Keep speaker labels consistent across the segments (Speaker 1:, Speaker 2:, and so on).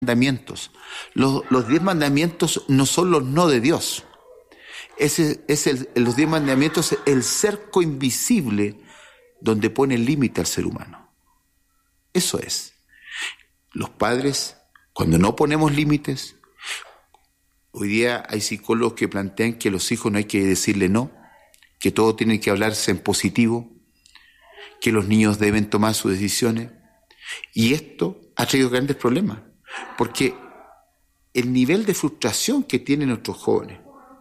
Speaker 1: mandamientos. Los 10 mandamientos no son los no de Dios. Los 10 mandamientos es el cerco invisible donde pone límite al ser humano. Eso es. Los padres, cuando no ponemos límites, hoy día hay psicólogos que plantean que a los hijos no hay que decirle no, que todo tiene que hablarse en positivo, que los niños deben tomar sus decisiones. Y esto ha traído grandes problemas, porque el nivel de frustración que tienen nuestros jóvenes,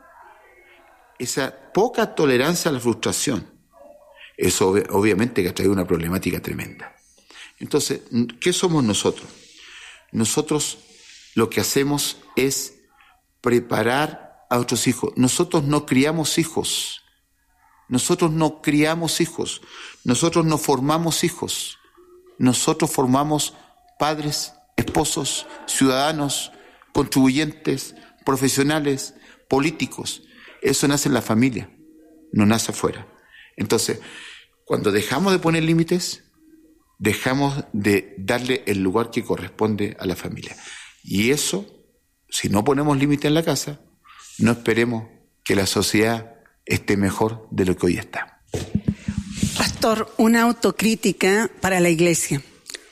Speaker 1: esa poca tolerancia a la frustración, eso obviamente que ha traído una problemática tremenda. Entonces, ¿qué somos nosotros? Nosotros lo que hacemos es preparar a nuestros hijos. Nosotros no criamos hijos. Nosotros no criamos hijos. Nosotros no formamos hijos. Nosotros formamos padres, esposos, ciudadanos, contribuyentes, profesionales, políticos. Eso nace en la familia, no nace afuera. Entonces, cuando dejamos de poner límites, dejamos de darle el lugar que corresponde a la familia. Y eso, si no ponemos límites en la casa, no esperemos que la sociedad esté mejor de lo que hoy está.
Speaker 2: Pastor, una autocrítica para la iglesia.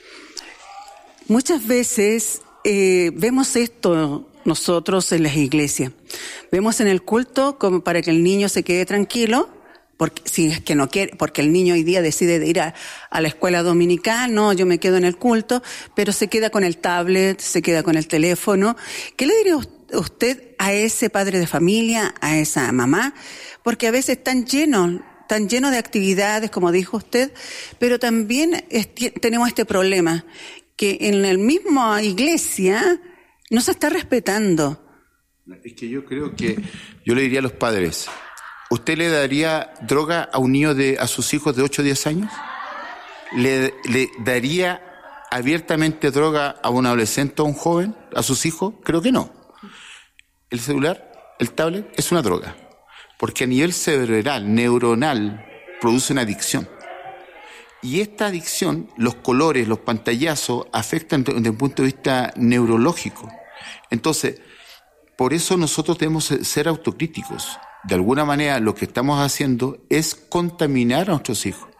Speaker 2: Muchas veces vemos esto nosotros en las iglesias. Vemos en el culto como para que el niño se quede tranquilo, porque si es que no quiere, porque el niño hoy día decide de ir a la escuela dominical, no, yo me quedo en el culto, pero se queda con el tablet, se queda con el teléfono. ¿Qué le diría usted a ese padre de familia, a esa mamá? Porque a veces están llenos de actividades, como dijo usted, pero también tenemos este problema, que en la misma iglesia no se está respetando.
Speaker 1: Es que yo creo que, yo le diría a los padres, ¿usted le daría droga a un niño a sus hijos de 8 o 10 años? ¿Le daría abiertamente droga a un adolescente o a un joven, a sus hijos? Creo que no. El celular, el tablet, es una droga, porque a nivel cerebral, neuronal, produce una adicción. Y esta adicción, los colores, los pantallazos, afectan desde un punto de vista neurológico. Entonces, por eso nosotros debemos ser autocríticos. De alguna manera, lo que estamos haciendo es contaminar a nuestros hijos.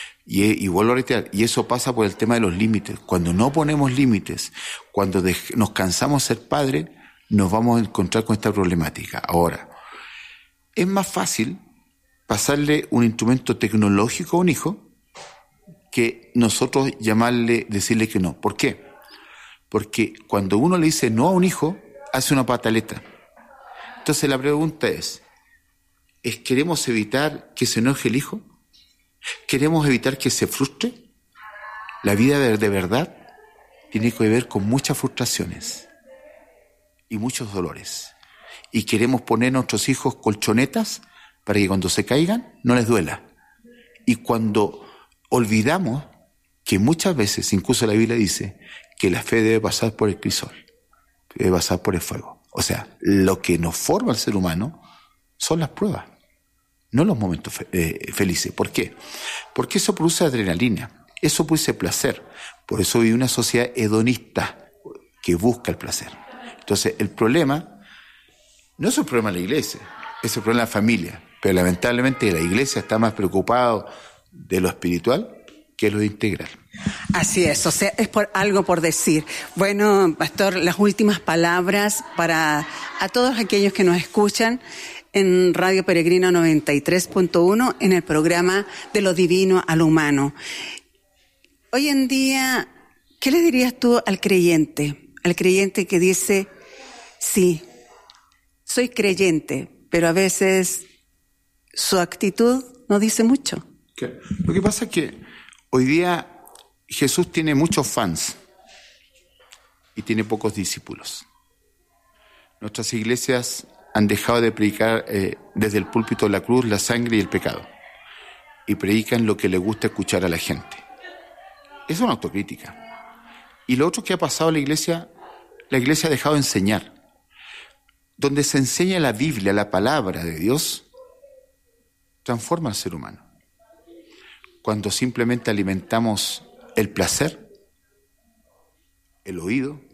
Speaker 1: Y vuelvo a reiterar, y eso pasa por el tema de los límites. Cuando no ponemos límites, cuando nos cansamos de ser padres, nos vamos a encontrar con esta problemática. Ahora, es más fácil pasarle un instrumento tecnológico a un hijo que nosotros decirle que no. ¿Por qué? Porque cuando uno le dice no a un hijo, hace una pataleta. Entonces la pregunta es, ¿queremos evitar que se enoje el hijo? ¿Queremos evitar que se frustre? La vida de verdad tiene que ver con muchas frustraciones y muchos dolores. Y queremos poner a nuestros hijos colchonetas para que cuando se caigan no les duela. Y cuando olvidamos que muchas veces, incluso la Biblia dice, que la fe debe pasar por el crisol, debe pasar por el fuego. O sea, lo que nos forma al ser humano son las pruebas, no los momentos felices. ¿Por qué? Porque eso produce adrenalina, eso produce placer. Por eso vive una sociedad hedonista que busca el placer. Entonces, el problema no es un problema de la iglesia, es un problema de la familia. Pero lamentablemente la iglesia está más preocupada de lo espiritual que lo integral.
Speaker 2: Así es, o sea, es algo por decir. Bueno, pastor, las últimas palabras a todos aquellos que nos escuchan en Radio Peregrino 93.1 en el programa De lo Divino a lo Humano. Hoy en día, ¿qué le dirías tú al creyente? Al creyente que dice, sí, soy creyente, pero a veces su actitud no dice mucho.
Speaker 1: Lo que pasa es que hoy día Jesús tiene muchos fans y tiene pocos discípulos. Nuestras iglesias han dejado de predicar desde el púlpito de la cruz la sangre y el pecado y predican lo que le gusta escuchar a la gente. Es una autocrítica. Y lo otro que ha pasado en la iglesia ha dejado de enseñar. Donde se enseña la Biblia, la palabra de Dios, transforma al ser humano. Cuando simplemente alimentamos el placer, el oído,